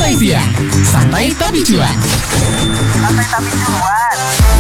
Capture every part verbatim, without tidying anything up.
Santai siang, santai tapi cuan. Santai tapi cuan.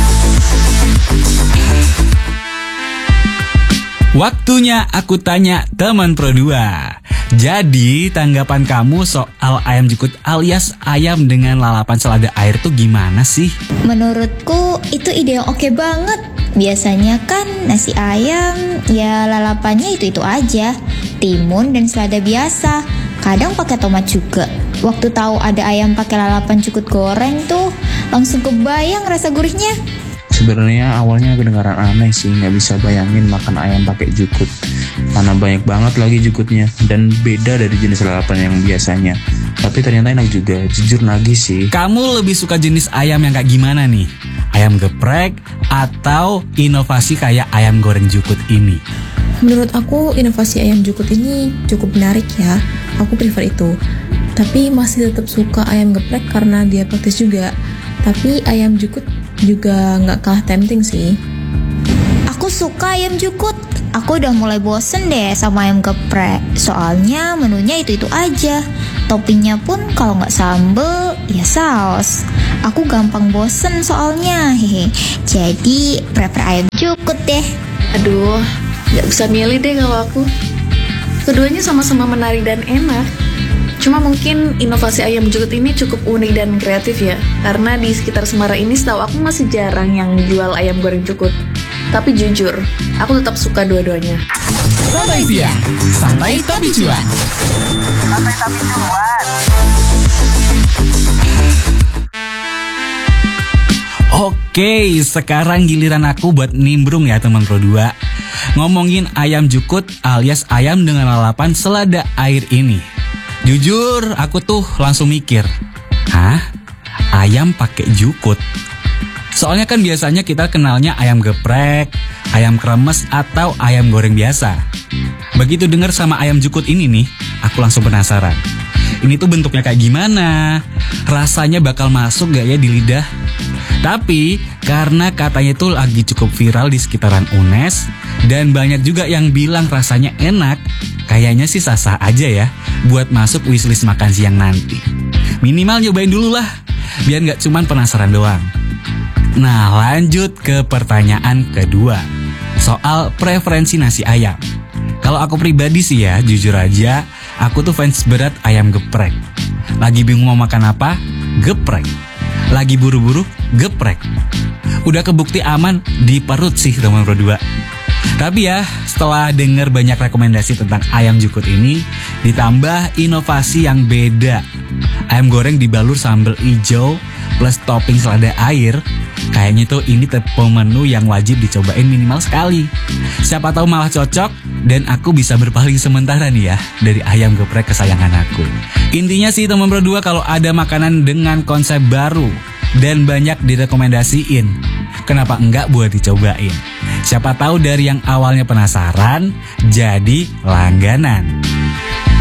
Waktunya aku tanya teman Pro dua. Jadi tanggapan kamu soal ayam jukut alias ayam dengan lalapan selada air tuh gimana sih? Menurutku itu ide yang oke banget. Biasanya kan nasi ayam ya lalapannya itu-itu aja, timun dan selada biasa. Kadang pakai tomat juga. Waktu tahu ada ayam pakai lalapan jukut goreng tuh langsung kebayang rasa gurihnya. Sebenarnya awalnya kedengaran aneh sih, nggak bisa bayangin makan ayam pakai jukut karena banyak banget lagi jukutnya dan beda dari jenis lalapan yang biasanya. Tapi ternyata enak juga, jujur nagih sih. Kamu lebih suka jenis ayam yang kayak gimana nih? Ayam geprek atau inovasi kayak ayam goreng jukut ini? Menurut aku inovasi ayam jukut ini cukup menarik ya. Aku prefer itu. Tapi masih tetap suka ayam geprek karena dia praktis juga. Tapi ayam jukut juga nggak kalah tempting sih. Aku suka ayam jukut. Aku udah mulai bosen deh sama ayam geprek. Soalnya menunya itu-itu aja. Toppingnya pun kalau nggak sambel, ya saus. Aku gampang bosen soalnya, hehe. Jadi prefer ayam jukut deh. Aduh, nggak bisa milih deh kalau aku. Keduanya sama-sama menarik dan enak. Cuma mungkin inovasi ayam jukut ini cukup unik dan kreatif ya. Karena di sekitar Semarang ini setahu aku masih jarang yang jual ayam goreng jukut. Tapi jujur, aku tetap suka dua-duanya. Santai siang, santai tapi cuan. Santai tapi cuan. Oke, sekarang giliran aku buat nimbrung ya teman Pro dua. Ngomongin ayam jukut alias ayam dengan lalapan selada air ini. Jujur, aku tuh langsung mikir, hah? Ayam pakai jukut? Soalnya kan biasanya kita kenalnya ayam geprek, ayam kremes, atau ayam goreng biasa. Begitu dengar sama ayam jukut ini nih, aku langsung penasaran. Ini tuh bentuknya kayak gimana? Rasanya bakal masuk gak ya di lidah? Tapi karena katanya itu lagi cukup viral di sekitaran U N E S dan banyak juga yang bilang rasanya enak, kayaknya sih sah-sah aja ya buat masuk wishlist makan siang nanti. Minimal nyobain dulu lah, biar gak cuman penasaran doang. Nah, lanjut ke pertanyaan kedua, soal preferensi nasi ayam. Kalau aku pribadi sih ya, jujur aja, aku tuh fans berat ayam geprek. Lagi bingung mau makan apa? Geprek. Lagi buru-buru? Geprek. Udah kebukti aman di perut sih teman Pro dua. Tapi ya, setelah dengar banyak rekomendasi tentang ayam jukut ini, ditambah inovasi yang beda, ayam goreng dibalur sambal hijau plus topping selada air, kayaknya tuh ini tipe menu yang wajib dicobain minimal sekali. Siapa tahu malah cocok dan aku bisa berpaling sementara nih ya dari ayam geprek kesayangan aku. Intinya sih teman Pro dua, kalau ada makanan dengan konsep baru dan banyak direkomendasiin, kenapa enggak buat dicobain? Siapa tahu dari yang awalnya penasaran jadi langganan.